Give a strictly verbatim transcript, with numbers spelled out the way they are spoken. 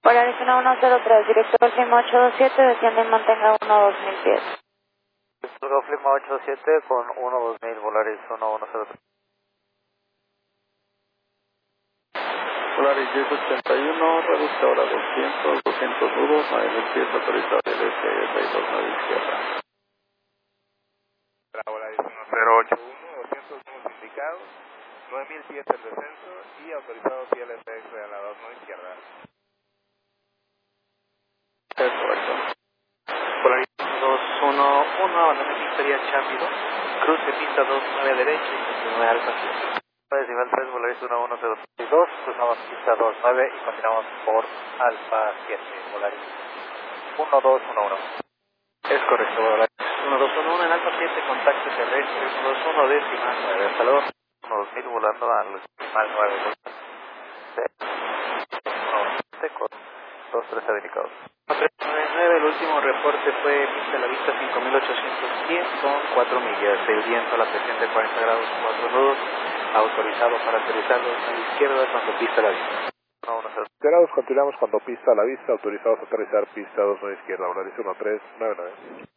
Polaris uno uno cero tres, director Lima ocho dos siete, desciende y mantenga uno dos mil pies. Golf Lima ocho dos siete con uno dos mil, Polaris uno uno cero tres. Polaris diez ochenta y uno, reduce ahora doscientos, doscientos nudos, nueve mil pies autorizado del S seis dos nueve izquierda. Polaris uno cero ocho uno, doscientos nudos indicados, nueve mil pies el descenso y autorizado C L S X a la dos nueve izquierda. Es correcto. Polaris dos uno uno, abandone pista vía Charlie dos, cruce pista dos nueve derecha y continúe alfa siete. Decimal tres, Polaris uno uno cero dos, cruzamos pista dos nueve y continuamos por alfa siete, Polaris uno dos uno uno. Es correcto, Polaris uno dos uno uno en alfa siete, contacto terrestre uno dos uno, decimal nueve, hasta luego. uno dos mil volando al decimal nueve, uno dos tres habilitados. tres nueve nueve, el último reporte fue pista a la vista cinco mil ochocientos diez con cuatro millas, el viento a la presión de cuarenta grados, cuatro nudos, autorizado para aterrizar a la izquierda cuando pista a la vista. uno uno cero. Grados, continuamos cuando pista a la vista, autorizados a aterrizar pista dos nueve izquierda, Polaris uno tres nueve nueve.